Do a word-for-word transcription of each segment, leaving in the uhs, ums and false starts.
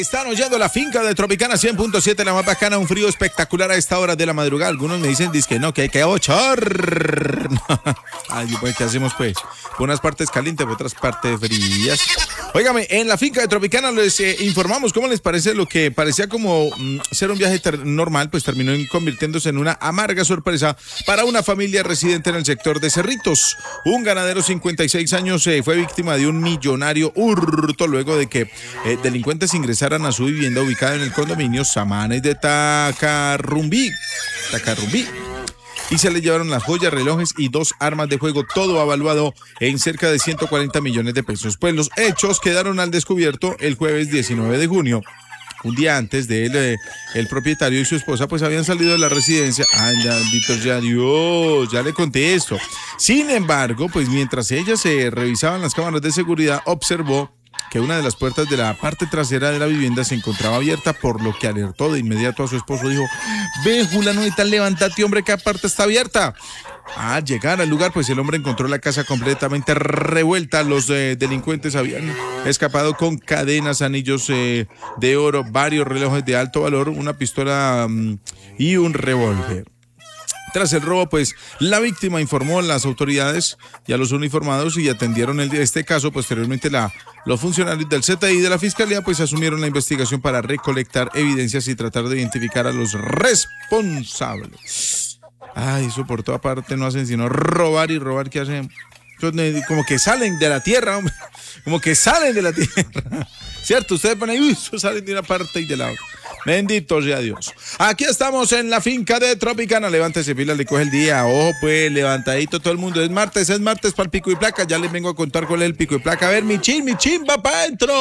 Están oyendo la finca de Tropicana cien punto siete, la más bacana, un frío espectacular a esta hora de la madrugada. Algunos me dicen que no, que hay que ochor. Ay, pues, ¿qué hacemos pues? Por unas partes calientes, por otras partes frías. Óigame, en la finca de Tropicana les eh, informamos cómo les parece lo que parecía como mm, ser un viaje ter- normal, pues terminó en convirtiéndose en una amarga sorpresa para una familia residente en el sector de Cerritos. Un ganadero cincuenta y seis años eh, fue víctima de un millonario hurto luego de que eh, delincuentes ingresaran a su vivienda ubicada en el condominio Samanes de Tacarrumbí. Tacarrumbí. Y se le llevaron las joyas, relojes y dos armas de fuego, todo avaluado en cerca de ciento cuarenta millones de pesos. Pues los hechos quedaron al descubierto el jueves diecinueve de junio. Un día antes de él, eh, el propietario y su esposa pues habían salido de la residencia. Ay, bendito ya Dios, ya le conté esto. Sin embargo, pues mientras ellas se eh, revisaban las cámaras de seguridad, observó que una de las puertas de la parte trasera de la vivienda se encontraba abierta, por lo que alertó de inmediato a su esposo. Dijo: ve, Julano, y tal, levántate, hombre, que la puerta está abierta. Al llegar al lugar, pues el hombre encontró la casa completamente revuelta. Los eh, delincuentes habían escapado con cadenas, anillos eh, de oro, varios relojes de alto valor, una pistola um, y un revólver. Tras el robo, pues la víctima informó a las autoridades y a los uniformados y atendieron el, este caso. Posteriormente, la, los funcionarios del C T I y de la Fiscalía pues asumieron la investigación para recolectar evidencias y tratar de identificar a los responsables. Ay, eso por toda parte no hacen sino robar y robar. ¿Qué hacen? Como que salen de la tierra, hombre. Como que salen de la tierra. ¿Cierto? Ustedes ponen ahí, uy, salen de una parte y de la otra. Bendito sea Dios. Aquí estamos en la finca de Tropicana. Levántese, pila, le coge el día. Ojo, pues, levantadito todo el mundo. Es martes, es martes para el pico y placa. Ya les vengo a contar cuál es el pico y placa. A ver, mi chin, mi chin, va para adentro.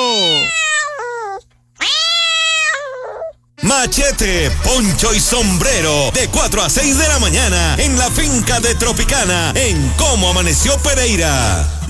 Machete, poncho y sombrero, de cuatro a seis de la mañana, en la finca de Tropicana, en Cómo Amaneció Pereira.